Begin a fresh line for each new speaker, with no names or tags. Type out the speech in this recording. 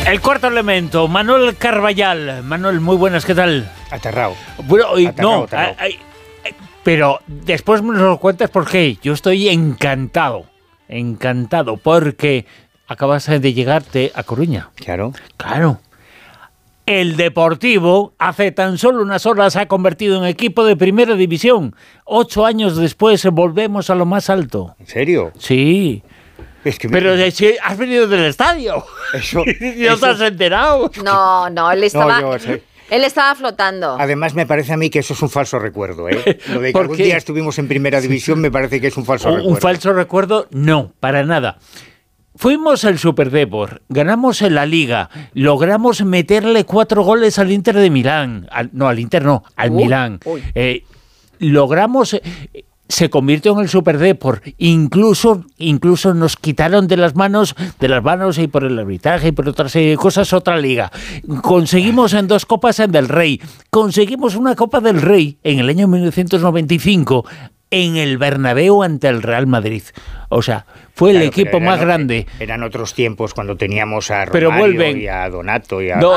El cuarto elemento, Manuel Carballal. Manuel, muy buenas, ¿qué tal?
Aterrado.
Bueno,
Aterrado.
Pero después me lo cuentas porque yo estoy encantado, porque acabas de llegarte a Coruña.
Claro.
El Deportivo, hace tan solo unas horas, se ha convertido en equipo de primera división. 8 años después volvemos a lo más alto.
¿En serio?
Sí.
Es que
Pero si has venido del estadio.
Eso,
¿No te has enterado?
No, él estaba...
No, yo sé.
Él estaba flotando.
Además, me parece a mí que eso es un falso recuerdo, ¿eh? Lo de que
¿Por
algún
qué?
día estuvimos en primera división me parece que es un falso recuerdo.
¿Un falso recuerdo? No, para nada. Fuimos al Superdeport, ganamos en la Liga, logramos meterle 4 goles al Inter de Milán. Al Milán. Logramos... Se convirtió en el Superdeport. Incluso nos quitaron de las manos y por el arbitraje y por otra serie de cosas otra liga. Conseguimos en 2 copas en del Rey. Conseguimos una Copa del Rey en el año 1995 en el Bernabéu ante el Real Madrid. O sea, fue el equipo más grande.
Eran otros tiempos cuando teníamos a Romario y a Donato y a...